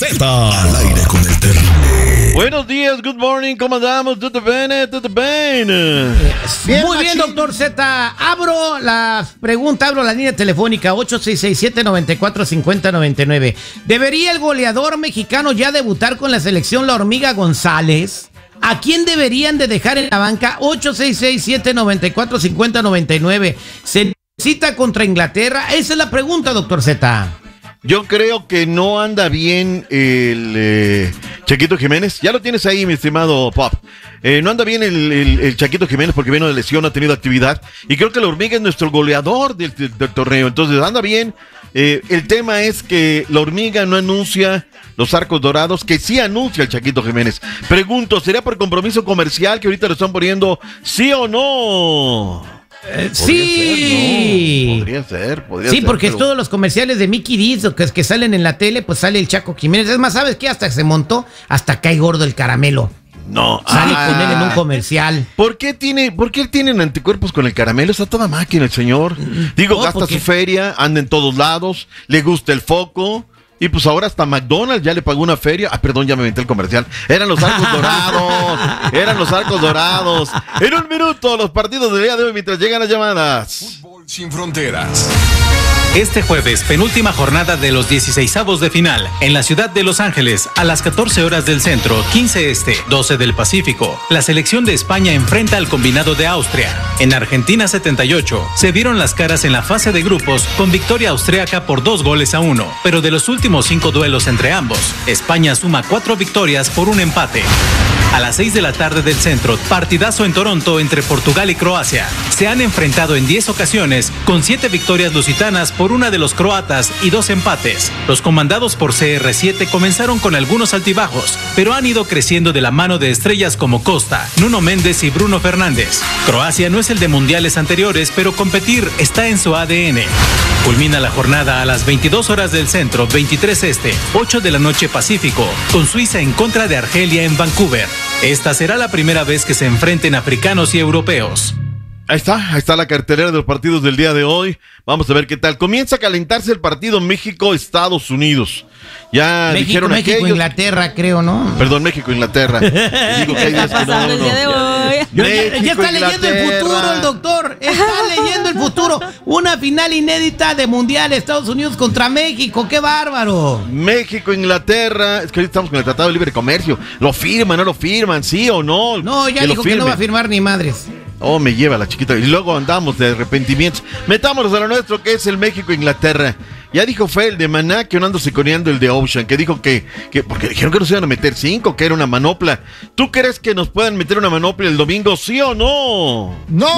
Al aire con el terrible. Buenos días, good morning, ¿cómo andamos? ¿Todo bien? ¿Todo bien? Muy bien, doctor Z. Abro la línea telefónica 8667-945099. ¿Debería el goleador mexicano ya debutar con la selección La Hormiga González? ¿A quién deberían de dejar en la banca? 8667-945099. ¿Se necesita contra Inglaterra? Esa es la pregunta, doctor Z. Yo creo que no anda bien el Chaquito Jiménez. Ya lo tienes ahí, mi estimado Pop. No anda bien el Chaquito Jiménez porque vino de lesión, no ha tenido actividad. Y creo que la Hormiga es nuestro goleador del torneo. Entonces anda bien. El tema es que la Hormiga no anuncia los arcos dorados, que sí anuncia el Chaquito Jiménez. Pregunto, ¿sería por compromiso comercial que ahorita lo están poniendo sí o no? Sí. Podría ser, sí, porque es todos los comerciales de Mickey D's que salen en la tele, pues sale el Chaco Jiménez. Es más, ¿sabes qué? Hasta se montó, hasta cae gordo el caramelo. No. Sale con él en un comercial. ¿Por qué tienen anticuerpos con el caramelo? Está toda máquina el señor. Digo, gasta su feria, anda en todos lados, le gusta el foco. Y pues ahora hasta McDonald's ya le pagó una feria. Ah, perdón, ya me inventé el comercial. Eran los arcos dorados. Eran los arcos dorados. En un minuto, los partidos del día de hoy mientras llegan las llamadas. Fútbol sin fronteras. Este jueves, penúltima jornada de los 16avos de final, en la ciudad de Los Ángeles, a las 14 horas del centro, 15 este, 12 del Pacífico. La selección de España enfrenta al combinado de Austria. En Argentina 78, se vieron las caras en la fase de grupos con victoria austríaca por 2-1, pero de los últimos 5 duelos entre ambos, España suma 4 victorias por un empate. A las 6 de la tarde del centro, partidazo en Toronto entre Portugal y Croacia. Se han enfrentado en 10 ocasiones, con 7 victorias lusitanas por una de los croatas y 2 empates. Los comandados por CR7 comenzaron con algunos altibajos, pero han ido creciendo de la mano de estrellas como Costa, Nuno Méndez y Bruno Fernández. Croacia no es el de mundiales anteriores, pero competir está en su ADN. Culmina la jornada a las 22 horas del centro, 23 este, 8 de la noche Pacífico, con Suiza en contra de Argelia en Vancouver. Esta será la primera vez que se enfrenten africanos y europeos. Ahí está la cartelera de los partidos del día de hoy. Vamos a ver qué tal. Comienza a calentarse el partido México-Estados Unidos. Ya dijeron aquellos... México-Inglaterra, creo, ¿no? Perdón, México-Inglaterra. Digo que hay días que no. El día de hoy. Ya está leyendo el futuro el doctor. Está leyendo el futuro. Una final inédita de Mundial, Estados Unidos contra México. ¡Qué bárbaro! México-Inglaterra. Es que ahorita estamos con el Tratado de Libre Comercio. ¿Lo firman, no lo firman? ¿Sí o no? No, ya dijo que no va a firmar ni madres. Oh, me lleva la chiquita. Y luego andamos de arrepentimientos. Metámonos a lo nuestro, que es el México-Inglaterra. Ya dijo el de Maná que no ando siconeando el de Ocean, que dijo que porque dijeron que nos iban a meter 5, que era una manopla. ¿Tú crees que nos puedan meter una manopla el domingo, sí o no?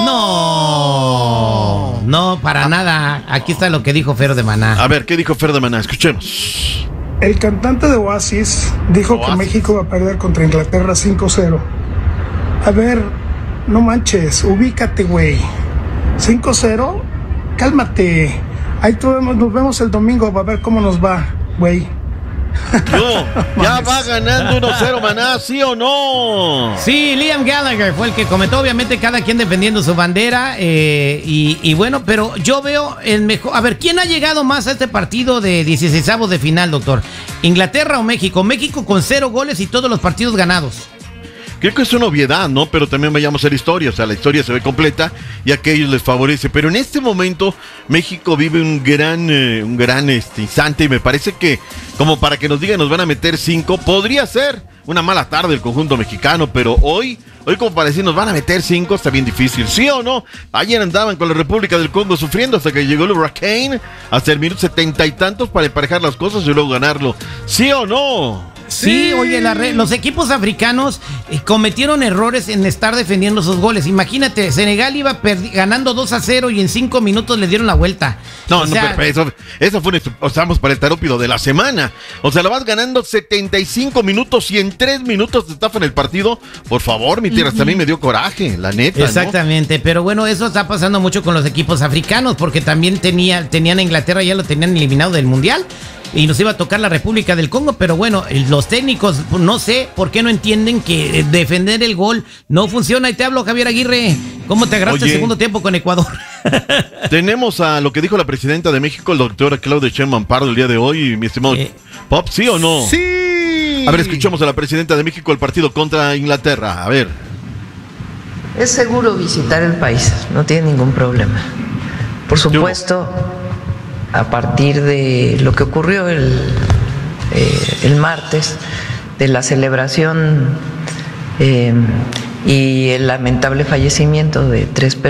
No, para nada. Aquí está lo que dijo Fer de Maná. A ver, ¿qué dijo Fer de Maná? Escuchemos. El cantante de Oasis dijo que México va a perder contra Inglaterra 5-0. A ver, no manches, ubícate, güey. 5-0, cálmate. Ahí nos vemos el domingo, va a ver cómo nos va, güey. No, ya va ganando 1-0 Maná, ¿sí o no? Sí, Liam Gallagher fue el que comentó, obviamente cada quien defendiendo su bandera, y bueno, pero yo veo el mejor. A ver, ¿quién ha llegado más a este partido de 16avos de final, doctor? ¿Inglaterra o México? México con 0 goles y todos los partidos ganados. Creo que es una obviedad, ¿no? Pero también vayamos a la historia, o sea, la historia se ve completa y a aquellos les favorece. Pero en este momento México vive un gran instante y me parece que como para que nos digan nos van a meter 5, podría ser una mala tarde el conjunto mexicano, pero hoy como para decir nos van a meter 5 está bien difícil, ¿sí o no? Ayer andaban con la República del Congo sufriendo hasta que llegó el Hurricane hasta el minuto 70 y tantos para emparejar las cosas y luego ganarlo, ¿sí o no? Sí, oye, los equipos africanos cometieron errores en estar defendiendo sus goles. Imagínate, Senegal iba ganando 2-0 y en 5 minutos le dieron la vuelta. Pero eso fue estamos para el tarópido de la semana. O sea, lo vas ganando 75 minutos y en 3 minutos te estafan el partido. Por favor, mi tierra, hasta a mí me dio coraje, la neta. Exactamente, ¿no? Pero bueno, eso está pasando mucho con los equipos africanos porque también tenían a Inglaterra, ya lo tenían eliminado del Mundial. Y nos iba a tocar la República del Congo, pero bueno, los técnicos no sé por qué no entienden que defender el gol no funciona. Y te hablo, Javier Aguirre, ¿cómo te agarraste el segundo tiempo con Ecuador? Tenemos a lo que dijo la presidenta de México, el doctor Claudia Sheinbaum Pardo, el día de hoy, mi estimado Pop, ¿sí o no? ¡Sí! A ver, escuchamos a la presidenta de México, el partido contra Inglaterra. A ver. Es seguro visitar el país, no tiene ningún problema. Por supuesto, a partir de lo que ocurrió el martes, de la celebración y el lamentable fallecimiento de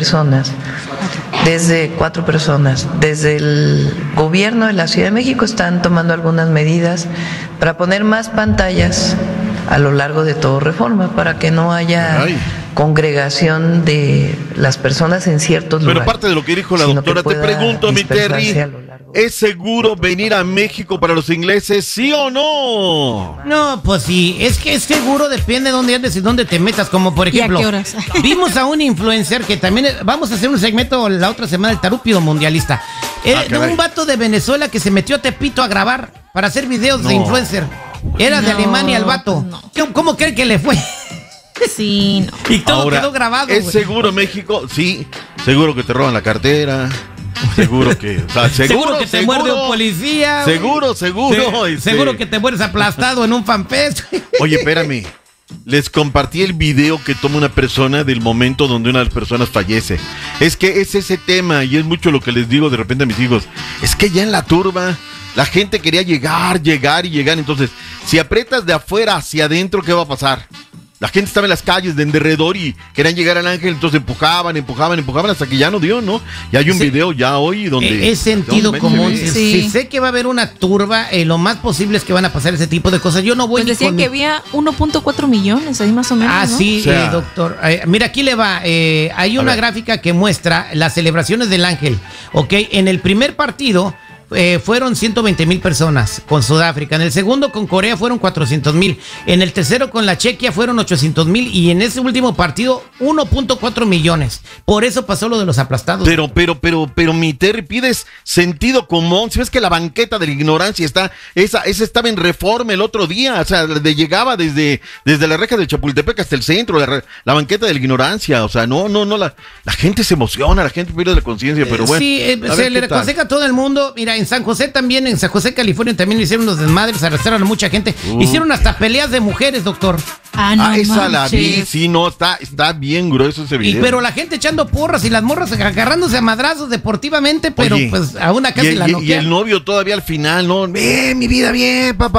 4 personas, desde el gobierno de la Ciudad de México están tomando algunas medidas para poner más pantallas a lo largo de todo Reforma, para que no haya congregación de las personas en ciertos lugares. Pero parte de lo que dijo la doctora, te pregunto, mi Terry, ¿es seguro venir a México para los ingleses, sí o no? No, pues sí, es que es seguro, depende de dónde andes y dónde te metas, como por ejemplo, ¿y a qué horas? Vimos a un influencer que también, vamos a hacer un segmento la otra semana, el Tarúpido Mundialista, un vato de Venezuela que se metió a Tepito a grabar para hacer videos de influencer, era de Alemania el vato, ¿Cómo creen que le fue? Sí, no. Y todo ahora, quedó grabado. ¿Es seguro México? Sí, seguro que te roban la cartera. Seguro que, o sea, seguro que te muerde un policía. Seguro. Seguro que te mueres aplastado en un fanfest. Oye, espérame. Les compartí el video que toma una persona del momento donde una de las personas fallece. Es que es ese tema y es mucho lo que les digo de repente a mis hijos. Es que ya en la turba la gente quería llegar. Entonces, si aprietas de afuera hacia adentro, ¿qué va a pasar? La gente estaba en las calles de alrededor y querían llegar al Ángel, entonces empujaban hasta que ya no dio, ¿no? Y hay un video ya hoy donde... Es sentido común. Si sé que va a haber una turba, lo más posible es que van a pasar ese tipo de cosas. Yo no voy pues decían que había 1.4 millones ahí más o menos, ¿no? Sí, o sea, doctor. Mira, aquí le va. Hay una gráfica que muestra las celebraciones del Ángel. Ok, en el primer partido... fueron 120,000 personas con Sudáfrica. En el segundo con Corea fueron 400,000. En el tercero con la Chequia fueron 800,000. Y en ese último partido 1.4 millones. Por eso pasó lo de los aplastados. Pero mi Terry, pides sentido común. Si ves que la banqueta de la ignorancia esa estaba en Reforma el otro día. O sea, llegaba desde la reja de Chapultepec hasta el centro, la banqueta de la ignorancia. O sea, no, la gente se emociona, la gente pierde la conciencia, pero bueno. Sí, se le aconseja a todo el mundo. Mira, en San José también, en San José, California, también hicieron los desmadres, arrestaron a mucha gente. Hicieron hasta peleas de mujeres, doctor. Esa la vi, sí, no, está bien grueso ese video. Pero la gente echando porras y las morras agarrándose a madrazos deportivamente, pero oye, pues a una casi la noquean. Y el novio todavía al final, ¿no? Mi vida, bien, papá.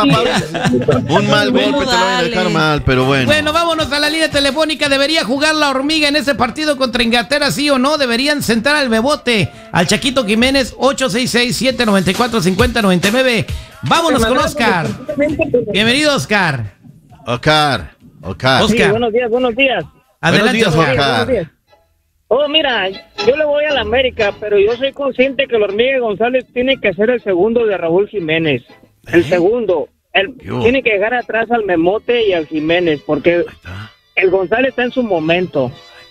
Un mal golpe te lo van a dejar mal, pero bueno. Bueno, vámonos a la línea telefónica. ¿Debería jugar la hormiga en ese partido contra Inglaterra, sí o no? ¿Deberían sentar al Bebote, al Chaquito Jiménez? 866-794-5099. Vámonos con Oscar. Bienvenido, Oscar. Oscar. Sí, buenos días. Adelante, Oscar. Oh, mira, yo le voy a la América, pero yo soy consciente que el Hormiga González tiene que ser el segundo de Raúl Jiménez. El segundo. Tiene que llegar atrás al Memote y al Jiménez, porque el González está en su momento.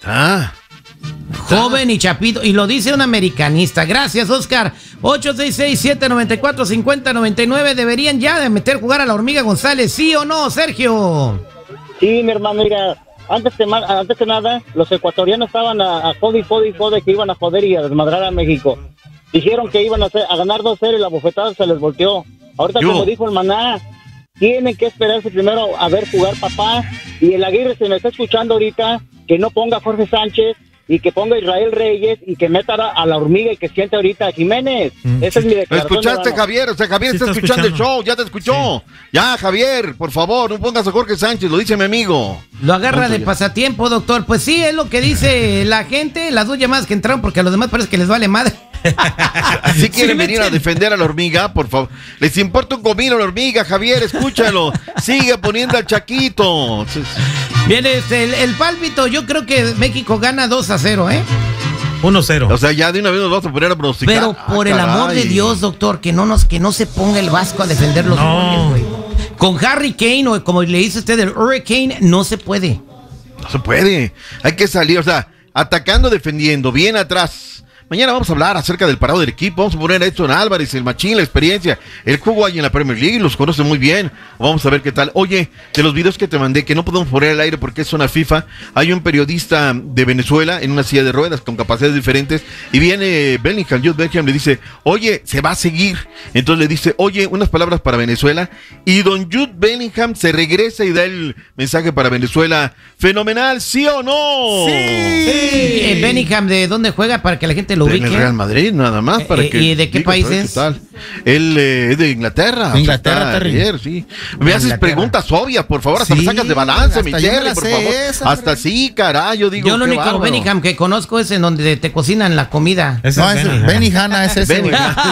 Joven y chapito, y lo dice un americanista. Gracias, Oscar. 866-794-5099. Deberían ya de jugar a la Hormiga González, ¿sí o no, Sergio? Sí, mi hermano, mira, antes que nada, los ecuatorianos estaban a jode, que iban a joder y a desmadrar a México. Dijeron que iban a ganar 2-0 y la bofetada se les volteó. Ahorita, como dijo el Maná, tienen que esperarse primero a ver jugar papá. Y el Aguirre se me está escuchando ahorita, que no ponga a Jorge Sánchez y que ponga a Israel Reyes y que meta a la Hormiga y que siente ahorita a Jiménez. Esa es mi declaración. ¿Escuchaste, Javier? O sea, Javier está escuchando el show, ya te escuchó. Sí. Ya, Javier, por favor, no pongas a Jorge Sánchez, lo dice mi amigo. Lo agarra de pasatiempo, doctor. Pues sí, es lo que dice la gente, las 2 llamadas que entraron, porque a los demás parece que les vale madre. Así quieren venir a defender a la Hormiga, por favor. Les importa un comino la Hormiga, Javier, escúchalo. Sigue poniendo al Chaquito. Bien, el pálpito, yo creo que México gana 2-0, 1-0. O sea, ya de una vez nos vamos a poner a pronosticar. Pero por el amor de Dios, doctor, que no se ponga el Vasco a defender los goles, güey. Con Harry Kane, o como le dice usted, el Hurricane, no se puede. No se puede. Hay que salir, o sea, atacando, defendiendo, bien atrás. mañana vamos a hablar acerca del parado del equipo, vamos a poner a Edson Álvarez, el machín, la experiencia, el juego ahí en la Premier League, los conoce muy bien, vamos a ver qué tal. Oye, de los videos que te mandé, que no podemos poner al aire porque es zona FIFA, hay un periodista de Venezuela en una silla de ruedas con capacidades diferentes, y viene Bellingham, Jude Bellingham le dice, oye, se va a seguir, entonces le dice, oye, unas palabras para Venezuela, y don Jude Bellingham se regresa y da el mensaje para Venezuela, fenomenal, ¿sí o no? Sí. Bellingham, ¿de dónde juega para que la gente lo ubique? En el Real Madrid, nada más. Para que ¿Y de qué país es? Él es de Inglaterra. De Inglaterra, ayer, sí. Me haces preguntas obvias, por favor, hasta me sacas de balance, Michelle, por favor. Hasta sí, caray, yo digo. Yo lo único Bellingham que conozco es en donde te cocinan la comida. Es Benihana, es ese.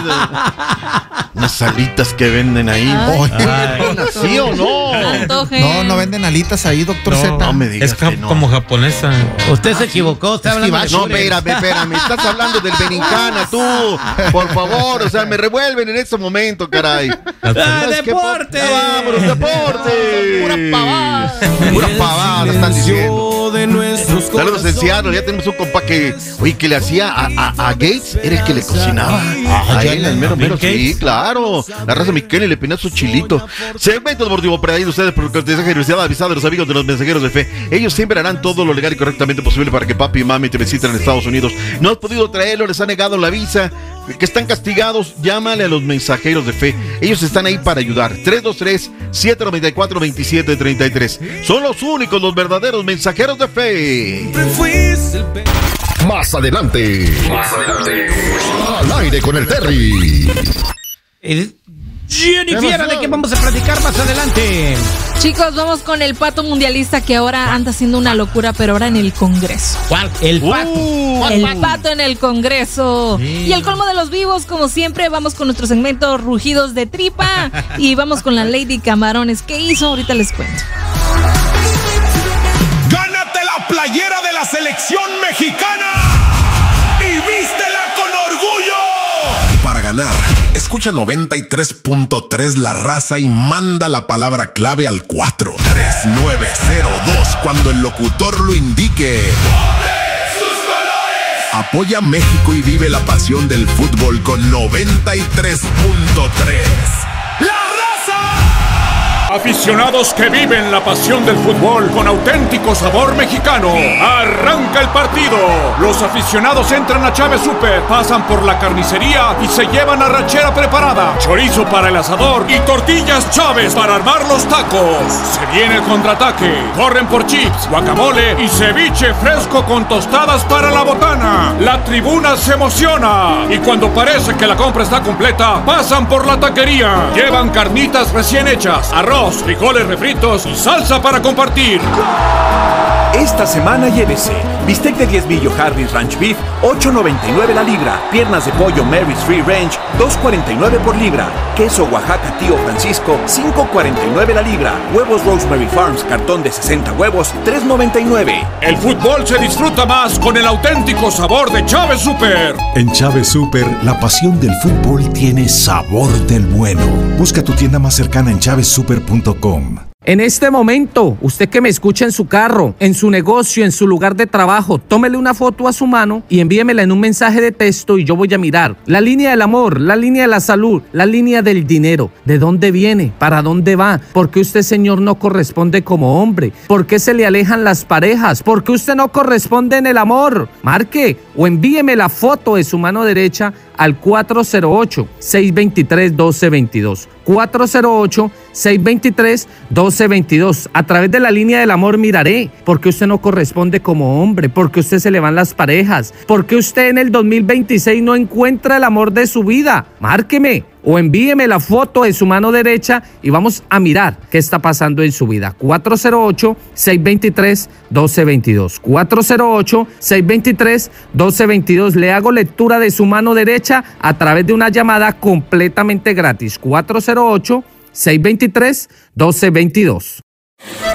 Unas alitas que venden ahí. ¿Sí o no? No venden alitas ahí, doctor Z. No me digas es como japonesa. Usted se equivocó, está hablando de... No, espérame, estás hablando del Benincana, tú. Por favor, o sea, me revuelven en este momento, caray. ¡Deporte! ¡Vámonos, deporte! Pura pavada, están diciendo. Saludos en Seattle, ya tenemos un compa que, oye, que le hacía a Gates, era el que le cocinaba. A él, el mero, sí, claro. La raza Miquel le ponía su chilito. Segmento deportivo traído ustedes por cortesía de Universidad Avisada de los amigos de los mensajeros de fe. Ellos siempre harán todo lo legal y correctamente posible para que papi y mami te visiten en Estados Unidos. No has podido traerlo, les ha negado la visa, que están castigados, llámale a los mensajeros de fe. Ellos están ahí para ayudar. 323-794-2733. Son los únicos, los verdaderos mensajeros de fe. Más adelante. Al aire con el Terry. Jennifer, ¿de qué vamos a platicar más adelante? Chicos, vamos con el pato mundialista que ahora anda haciendo una locura, pero ahora en el Congreso. ¿Cuál? El pato. El pato en el Congreso. Sí. Y el colmo de los vivos, como siempre, vamos con nuestro segmento Rugidos de Tripa. Y vamos con la Lady Camarones. ¿Qué hizo? Ahorita les cuento. ¡Gánate la playera de la selección mexicana! ¡Y vístela con orgullo! Para ganar, escucha 93.3 La Raza y manda la palabra clave al 43902 cuando el locutor lo indique. Apoya a México y vive la pasión del fútbol con 93.3 La Raza. Aficionados que viven la pasión del fútbol con auténtico sabor mexicano. Arranca el partido. Los aficionados entran a Chávez Super, pasan por la carnicería y se llevan arrachera preparada, chorizo para el asador y tortillas Chávez para armar los tacos. Se viene el contraataque. Corren por chips, guacamole y ceviche fresco con tostadas para la botana. La tribuna se emociona y cuando parece que la compra está completa, pasan por la taquería. Llevan carnitas recién hechas, arroz, frijoles refritos y salsa para compartir. Esta semana llévese bistec de 10 millo Hardee's Ranch Beef, $8.99 la libra. Piernas de pollo Mary's Free Range, $2.49 por libra. Queso Oaxaca Tío Francisco, $5.49 la libra. Huevos Rosemary Farms, cartón de 60 huevos, $3.99. El fútbol se disfruta más con el auténtico sabor de Chávez Super. En Chávez Super, la pasión del fútbol tiene sabor del bueno. Busca tu tienda más cercana en chavezsuper.com. En este momento, usted que me escucha en su carro, en su negocio, en su lugar de trabajo, tómele una foto a su mano y envíemela en un mensaje de texto y yo voy a mirar la línea del amor, la línea de la salud, la línea del dinero. ¿De dónde viene? ¿Para dónde va? ¿Por qué usted, señor, no corresponde como hombre? ¿Por qué se le alejan las parejas? ¿Por qué usted no corresponde en el amor? Marque o envíeme la foto de su mano derecha al 408-623-1222. 408-623-1222. A través de la línea del amor miraré por qué usted no corresponde como hombre, por qué usted se le van las parejas, por qué usted en el 2026 no encuentra el amor de su vida. Márqueme o envíeme la foto de su mano derecha y vamos a mirar qué está pasando en su vida. 408-623-1222. 408-623-1222. Le hago lectura de su mano derecha a través de una llamada completamente gratis. 408-623-1222.